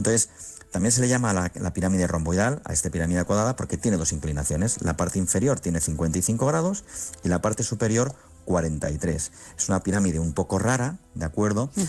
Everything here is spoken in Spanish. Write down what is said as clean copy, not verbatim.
Entonces, también se le llama la pirámide romboidal a esta pirámide cuadrada porque tiene dos inclinaciones. La parte inferior tiene 55 grados y la parte superior 43. Es una pirámide un poco rara, ¿de acuerdo?